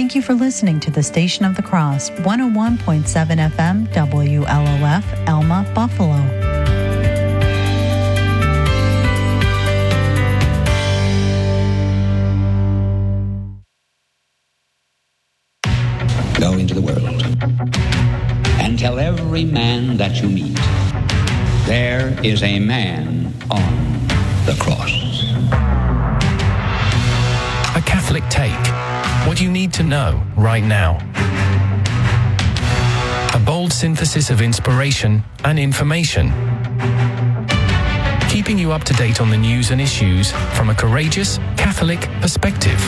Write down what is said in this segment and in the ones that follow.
Thank you for listening to the Station of the Cross, 101.7 FM, WLOF, Elma, Buffalo. Go into the world and tell every man that you meet, there is a man on the cross. A Catholic Take. What you need to know right now. A bold synthesis of inspiration and information. Keeping you up to date on the news and issues from a courageous Catholic perspective.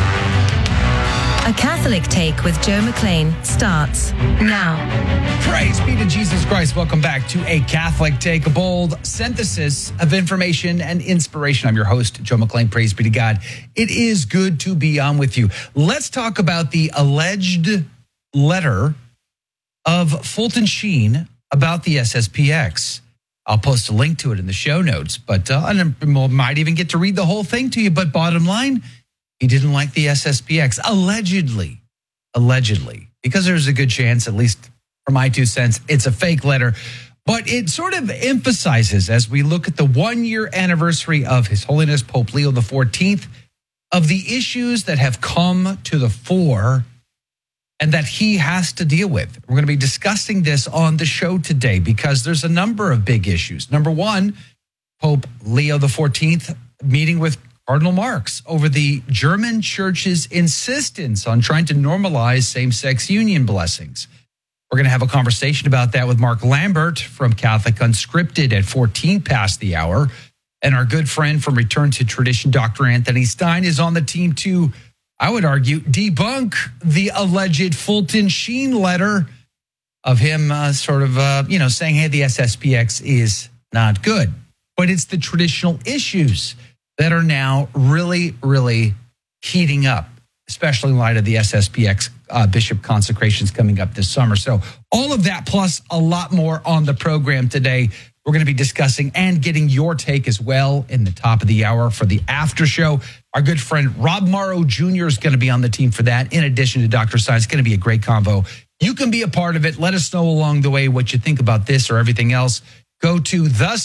A Catholic Take with Joe McLean starts now. Praise be to Jesus Christ. Welcome back to A Catholic Take, a bold synthesis of information and inspiration. I'm your host, Joe McLean. Praise be to God. It is good to be on with you. Let's talk about the alleged letter of Fulton Sheen about the SSPX. I'll post a link to it in the show notes, but I might even get to read the whole thing to you. But bottom line, he didn't like the SSPX, allegedly, because there's a good chance, at least for my 2 cents, it's a fake letter. But it sort of emphasizes, as we look at the 1-year anniversary of His Holiness Pope Leo XIV, of the issues that have come to the fore and that he has to deal with. We're going to be discussing this on the show today because there's a number of big issues. Number one, Pope Leo XIV meeting with Cardinal Marx over the German church's insistence on trying to normalize same-sex union blessings. We're going to have a conversation about that with Mark Lambert from Catholic Unscripted at 14 past the hour. And our good friend from Return to Tradition, Dr. Anthony Stein, is on the team to, I would argue, debunk the alleged Fulton Sheen letter of him saying, hey, the SSPX is not good. But it's the traditional issues that are now really, really heating up, especially in light of the SSPX bishop consecrations coming up this summer. So all of that plus a lot more on the program today. We're going to be discussing and getting your take as well in the top of the hour for the after show. Our good friend Rob Morrow Jr. is going to be on the team for that, in addition to Dr. Stein. It's going to be a great convo. You can be a part of it. Let us know along the way what you think about this or everything else. Go to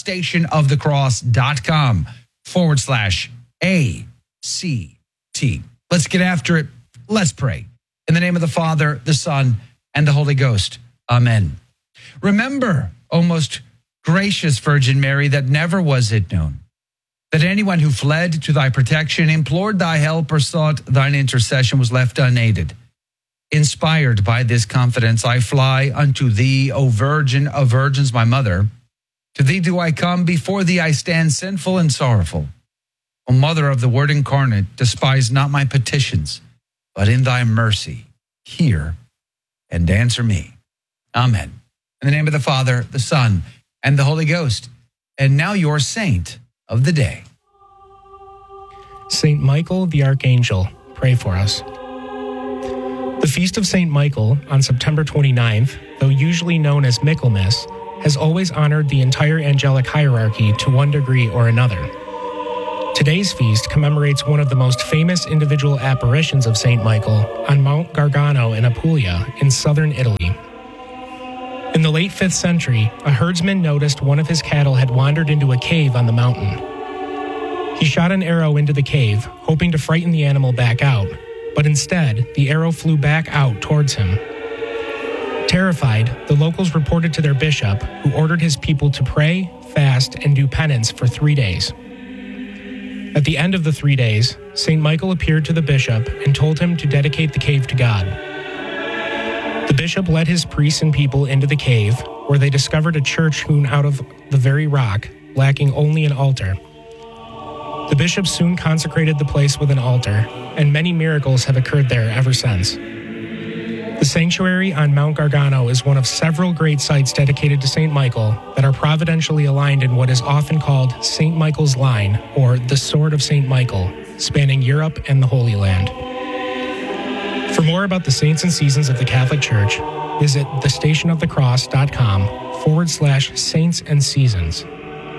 thestationofthecross.com/ACT. Let's get after it. Let's pray. In the name of the Father, the Son, and the Holy Ghost. Amen. Remember, O most gracious Virgin Mary, that never was it known that anyone who fled to thy protection, implored thy help, or sought thine intercession was left unaided. Inspired by this confidence, I fly unto thee, O Virgin of Virgins, my mother. To thee do I come, before thee I stand sinful and sorrowful. O Mother of the Word incarnate, despise not my petitions, but in thy mercy hear and answer me. Amen. In the name of the Father, the Son, and the Holy Ghost. And now your saint of the day. Saint Michael the Archangel, pray for us. The Feast of Saint Michael on September 29th, though usually known as Michaelmas, has always honored the entire angelic hierarchy to one degree or another. Today's feast commemorates one of the most famous individual apparitions of Saint Michael on Mount Gargano in Apulia in southern Italy. In the late 5th century, a herdsman noticed one of his cattle had wandered into a cave on the mountain. He shot an arrow into the cave, hoping to frighten the animal back out, but instead, the arrow flew back out towards him. Terrified, the locals reported to their bishop, who ordered his people to pray, fast, and do penance for 3 days. At the end of the 3 days, St. Michael appeared to the bishop and told him to dedicate the cave to God. The bishop led his priests and people into the cave, where they discovered a church hewn out of the very rock, lacking only an altar. The bishop soon consecrated the place with an altar, and many miracles have occurred there ever since. The sanctuary on Mount Gargano is one of several great sites dedicated to St. Michael that are providentially aligned in what is often called St. Michael's Line, or the Sword of St. Michael, spanning Europe and the Holy Land. For more about the saints and seasons of the Catholic Church, visit thestationofthecross.com/saints and seasons.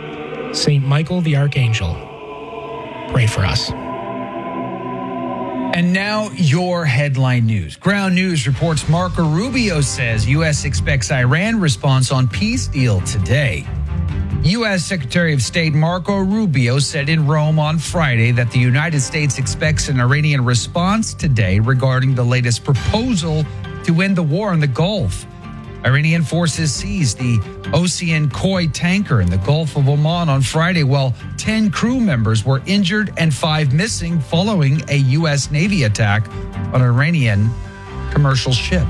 St. Michael the Archangel, pray for us. And now your headline news. Ground News reports Marco Rubio says U.S. expects Iran response on peace deal today. U.S. Secretary of State Marco Rubio said in Rome on Friday that the United States expects an Iranian response today regarding the latest proposal to end the war in the Gulf. Iranian forces seized the Ocean Koi tanker in the Gulf of Oman on Friday, while 10 crew members were injured and 5 missing following a U.S. Navy attack on an Iranian commercial ship.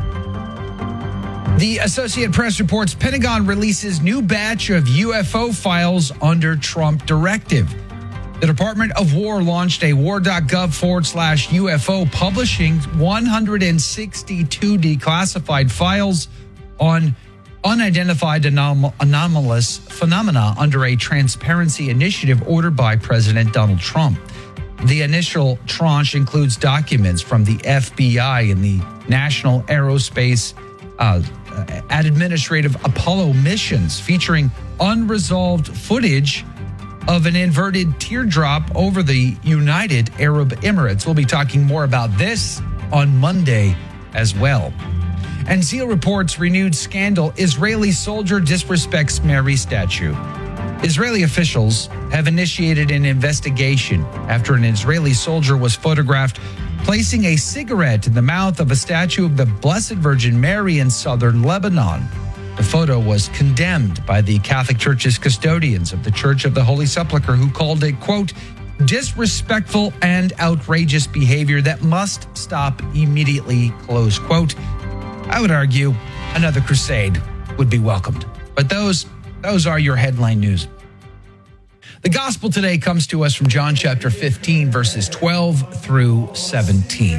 The Associated Press reports Pentagon releases new batch of UFO files under Trump directive. The Department of War launched a war.gov/UFO, publishing 162 declassified files on unidentified anomalous phenomena under a transparency initiative ordered by President Donald Trump. The initial tranche includes documents from the FBI and the National Aerospace Administrative Apollo missions, featuring unresolved footage of an inverted teardrop over the United Arab Emirates. We'll be talking more about this on Monday as well. And Zeal reports renewed scandal. Israeli soldier disrespects Mary statue. Israeli officials have initiated an investigation after an Israeli soldier was photographed placing a cigarette in the mouth of a statue of the Blessed Virgin Mary in southern Lebanon. The photo was condemned by the Catholic Church's custodians of the Church of the Holy Sepulchre, who called it, quote, disrespectful and outrageous behavior that must stop immediately, close quote. I would argue another crusade would be welcomed. But those are your headline news. The gospel today comes to us from John chapter 15, verses 12 through 17.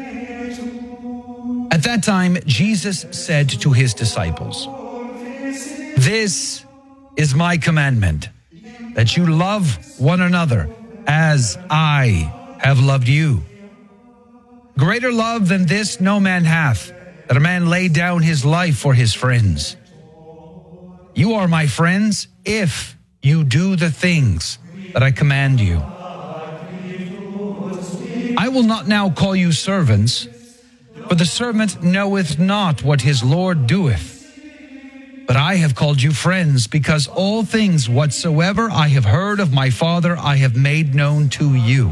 At that time, Jesus said to his disciples, "This is my commandment, that you love one another as I have loved you. Greater love than this no man hath, that a man lay down his life for his friends. You are my friends if you do the things that I command you. I will not now call you servants, for the servant knoweth not what his Lord doeth. But I have called you friends, because all things whatsoever I have heard of my Father I have made known to you.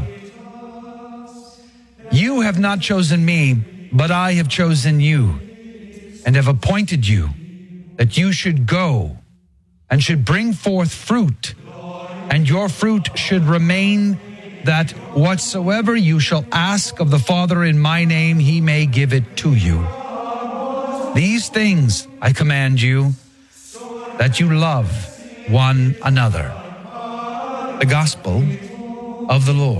You have not chosen me, but I have chosen you, and have appointed you, that you should go and should bring forth fruit, and your fruit should remain, that whatsoever you shall ask of the Father in my name, he may give it to you. These things I command you, that you love one another." The gospel of the Lord.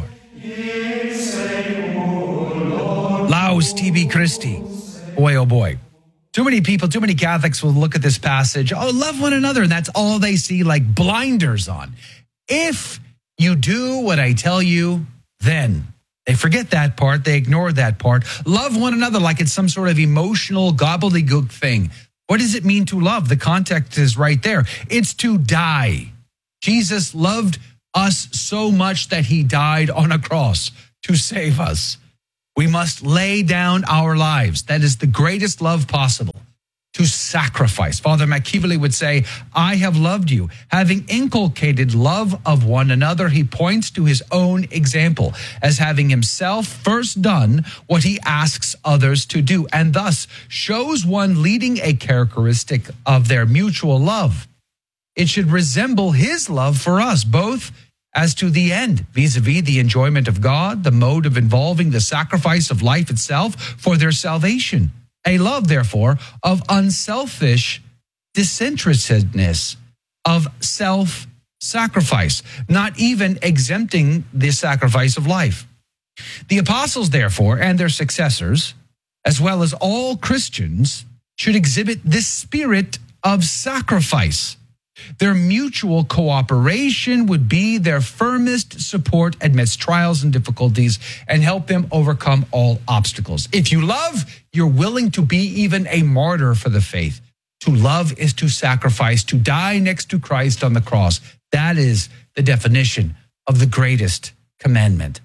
Laus tibi Christi. Boy, oh boy. Too many people, too many Catholics will look at this passage, oh, love one another, and that's all they see, like blinders on. If you do what I tell you, then they forget that part, they ignore that part. Love one another like it's some sort of emotional gobbledygook thing. What does it mean to love? The context is right there. It's to die. Jesus loved us so much that he died on a cross to save us. We must lay down our lives. That is the greatest love possible, to sacrifice. Father Machiavelli would say, I have loved you. Having inculcated love of one another, he points to his own example as having himself first done what he asks others to do, and thus shows one leading a characteristic of their mutual love. It should resemble his love for us, both as to the end, vis-a-vis the enjoyment of God, the mode of involving the sacrifice of life itself for their salvation. A love, therefore, of unselfish disinterestedness, of self-sacrifice, not even exempting the sacrifice of life. The apostles, therefore, and their successors, as well as all Christians, should exhibit this spirit of sacrifice. Their mutual cooperation would be their firmest support amidst trials and difficulties, and help them overcome all obstacles. If you love, you're willing to be even a martyr for the faith. To love is to sacrifice, to die next to Christ on the cross. That is the definition of the greatest commandment.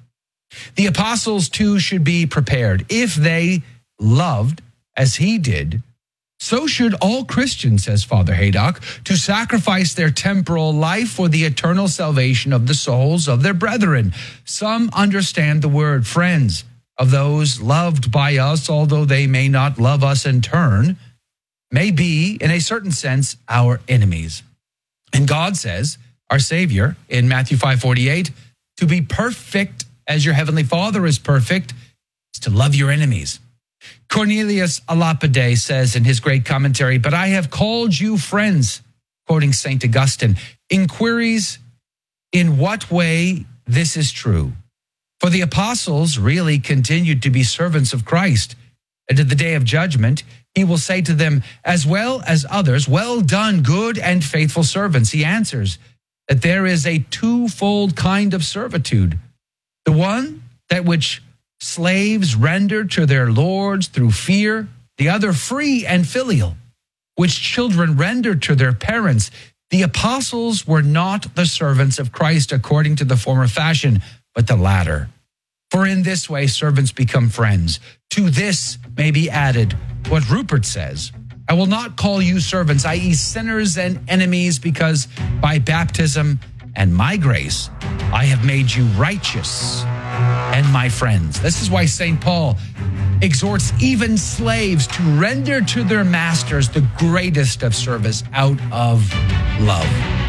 The apostles, too, should be prepared. If they loved as he did, so should all Christians, says Father Haydock, to sacrifice their temporal life for the eternal salvation of the souls of their brethren. Some understand the word friends of those loved by us, although they may not love us in turn, may be, in a certain sense, our enemies. And God says, our Savior, in Matthew 5:48, to be perfect as your heavenly Father is perfect, is to love your enemies. Cornelius a Lapide says in his great commentary, but I have called you friends, quoting St. Augustine, inquiries in what way this is true. For the apostles really continued to be servants of Christ. And to the day of judgment, he will say to them, as well as others, well done, good and faithful servants. He answers that there is a twofold kind of servitude. The one, that which slaves render to their lords through fear, the other free and filial, which children render to their parents. The apostles were not the servants of Christ according to the former fashion, but the latter. For in this way servants become friends. To this may be added what Rupert says, I will not call you servants, i.e. sinners and enemies, because by baptism and my grace I have made you righteous and my friends. This is why St. Paul exhorts even slaves to render to their masters the greatest of service out of love.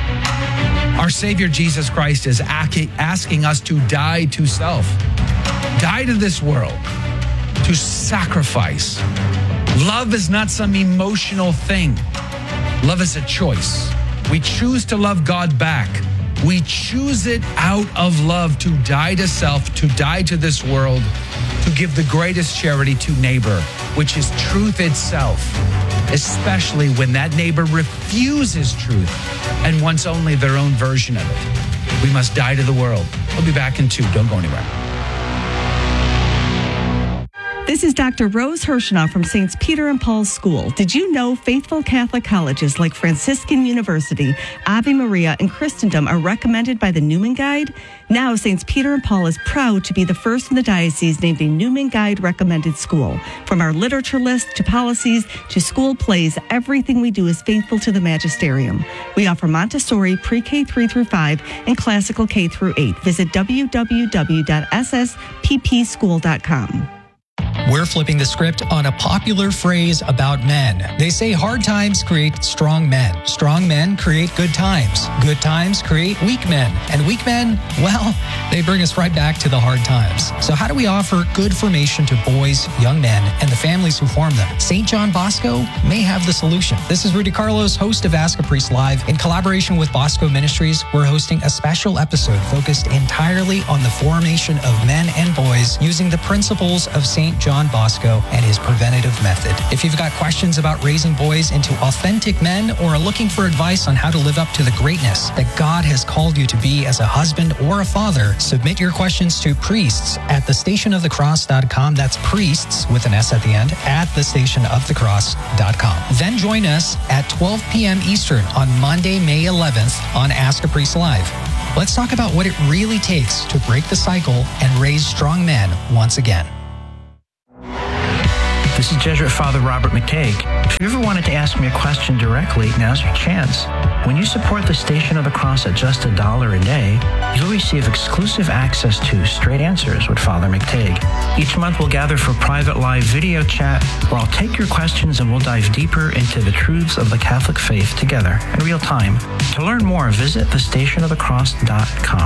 Our Savior Jesus Christ is asking us to die to self, die to this world, to sacrifice. Love is not some emotional thing. Love is a choice. We choose to love God back. We choose it out of love to die to self, to die to this world, to give the greatest charity to neighbor, which is truth itself, especially when that neighbor refuses truth and wants only their own version of it. We must die to the world. We'll be back in 2. Don't go anywhere. This is Dr. Rose Hirschnow from St. Peter and Paul's School. Did you know faithful Catholic colleges like Franciscan University, Ave Maria, and Christendom are recommended by the Newman Guide? Now, St. Peter and Paul is proud to be the first in the diocese named a Newman Guide recommended school. From our literature list to policies to school plays, everything we do is faithful to the magisterium. We offer Montessori pre-K 3 through 5 and classical K through 8. Visit www.sssppschool.com. We're flipping the script on a popular phrase about men. They say hard times create strong men. Strong men create good times. Good times create weak men. And weak men, well, they bring us right back to the hard times. So how do we offer good formation to boys, young men, and the families who form them? St. John Bosco may have the solution. This is Rudy Carlos, host of Ask a Priest Live. In collaboration with Bosco Ministries, we're hosting a special episode focused entirely on the formation of men and boys using the principles of St. John Bosco and his preventative method. If you've got questions about raising boys into authentic men or are looking for advice on how to live up to the greatness that God has called you to be as a husband or a father, submit your questions to priests at thestationofthecross.com. That's priests with an S at the end at thestationofthecross.com. Then join us at 12 p.m. Eastern on Monday, May 11th on Ask a Priest Live. Let's talk about what it really takes to break the cycle and raise strong men once again. This is Jesuit Father Robert McTague. If you ever wanted to ask me a question directly, now's your chance. When you support the Station of the Cross at just $1 a day, you'll receive exclusive access to Straight Answers with Father McTague. Each month we'll gather for private live video chat where I'll take your questions and we'll dive deeper into the truths of the Catholic faith together in real time. To learn more, visit thestationofthecross.com.